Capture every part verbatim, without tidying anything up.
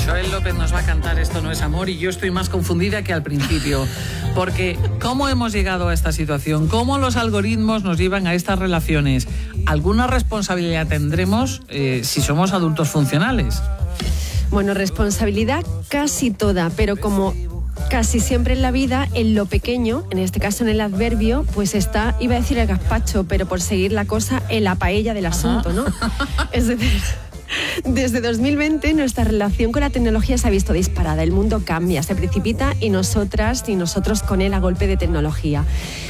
Joel López nos va a cantar Esto no es amor y yo estoy más confundida que al principio. Porque ¿cómo hemos llegado a esta situación? ¿Cómo los algoritmos nos llevan a estas relaciones? ¿Alguna responsabilidad tendremos eh, si somos adultos funcionales? Bueno, responsabilidad casi toda, pero como casi siempre en la vida, en lo pequeño, en este caso en el adverbio, pues está, iba a decir el gazpacho, pero por seguir la cosa, en la paella del asunto, ¿no? Es decir, desde dos mil veinte nuestra relación con la tecnología se ha visto disparada. El mundo cambia, se precipita y nosotras y nosotros con él a golpe de tecnología.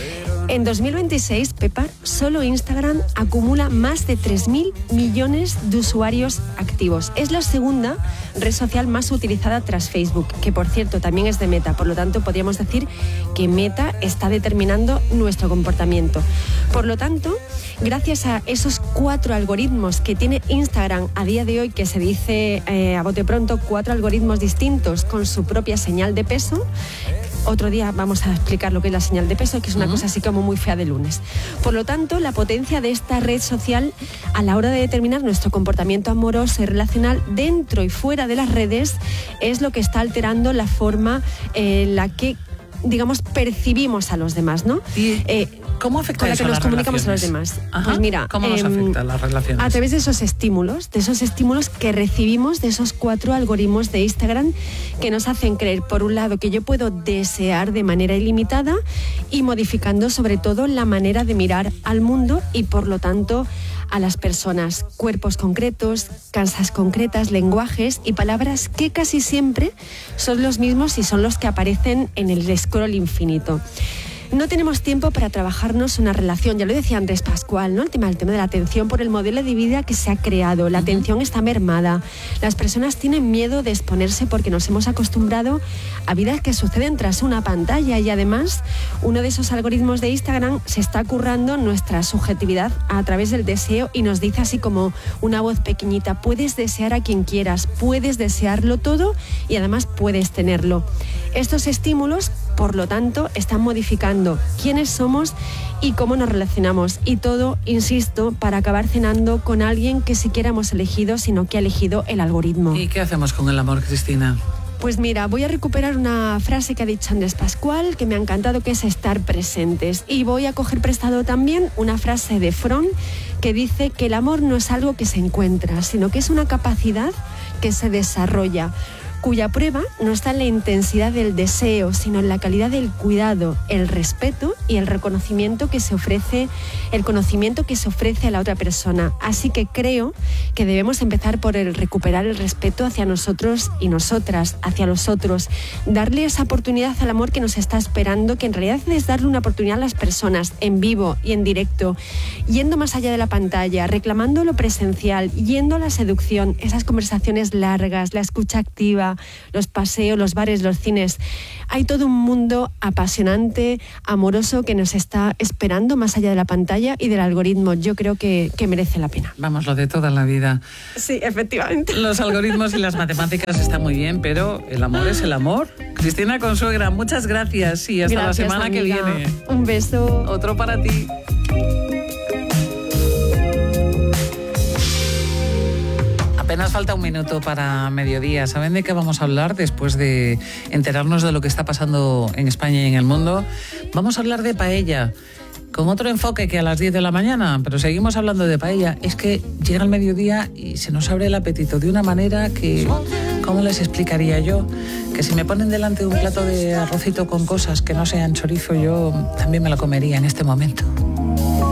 En dos mil veintiséis, Pepa, solo Instagram acumula más de tres mil millones de usuarios activos. Es la segunda red social más utilizada tras Facebook, que por cierto también es de Meta. Por lo tanto, podríamos decir que Meta está determinando nuestro comportamiento. Por lo tanto, gracias a esos cuatro algoritmos que tiene Instagram a día de hoy, que se dice eh, a bote pronto, cuatro algoritmos distintos con su propia señal de peso. Otro día vamos a explicar lo que es la señal de peso, que es una uh-huh. cosa así como muy fea de lunes. Por lo tanto, la potencia de esta red social a la hora de determinar nuestro comportamiento amoroso y relacional dentro y fuera de las redes es lo que está alterando la forma en la que, digamos, percibimos a los demás, ¿no? Sí. Eh, ¿Cómo afecta con la eso que nos a las comunicamos relaciones? a los demás. Ajá. Pues mira, ¿cómo nos eh, afecta a las relaciones? A través de esos estímulos, de esos estímulos que recibimos de esos cuatro algoritmos de Instagram que nos hacen creer, por un lado, que yo puedo desear de manera ilimitada y modificando sobre todo la manera de mirar al mundo y por lo tanto a las personas, cuerpos concretos, casas concretas, lenguajes y palabras que casi siempre son los mismos y son los que aparecen en el scroll infinito. No tenemos tiempo para trabajarnos una relación, ya lo decía Andrés Pascual, ¿no? El tema, el tema de la atención por el modelo de vida que se ha creado. La atención está mermada. Las personas tienen miedo de exponerse porque nos hemos acostumbrado a vidas que suceden tras una pantalla y además uno de esos algoritmos de Instagram se está currando nuestra subjetividad a través del deseo y nos dice así como una voz pequeñita: puedes desear a quien quieras, puedes desearlo todo y además puedes tenerlo. Estos estímulos, por lo tanto, están modificando quiénes somos y cómo nos relacionamos. Y todo, insisto, para acabar cenando con alguien que siquiera hemos elegido, sino que ha elegido el algoritmo. ¿Y qué hacemos con el amor, Cristina? Pues mira, voy a recuperar una frase que ha dicho Andrés Pascual, que me ha encantado, que es estar presentes. Y voy a coger prestado también una frase de Fromm, que dice que el amor no es algo que se encuentra, sino que es una capacidad que se desarrolla, cuya prueba no está en la intensidad del deseo, sino en la calidad del cuidado, el respeto y el reconocimiento que se ofrece, el conocimiento que se ofrece a la otra persona. Así que creo que debemos empezar por el recuperar el respeto hacia nosotros y nosotras, hacia los otros, darle esa oportunidad al amor que nos está esperando, que en realidad es darle una oportunidad a las personas en vivo y en directo, yendo más allá de la pantalla, reclamando lo presencial, yendo a la seducción, esas conversaciones largas, la escucha activa, los paseos, los bares, los cines. Hay todo un mundo apasionante, amoroso, que nos está esperando más allá de la pantalla y del algoritmo. Yo creo que, que merece la pena. Vamos, lo de toda la vida. Sí, efectivamente. Los algoritmos y las matemáticas están muy bien, pero el amor es el amor. Cristina Consuegra, muchas gracias y hasta gracias, la semana amiga. que viene. Un beso. Otro para ti. Apenas falta un minuto para mediodía. ¿Saben de qué vamos a hablar después de enterarnos de lo que está pasando en España y en el mundo? Vamos a hablar de paella, con otro enfoque que a las diez de la mañana, pero seguimos hablando de paella. Es que llega el mediodía y se nos abre el apetito de una manera que, ¿cómo les explicaría yo? Que si me ponen delante un plato de arrocito con cosas que no sean chorizo, yo también me lo comería en este momento.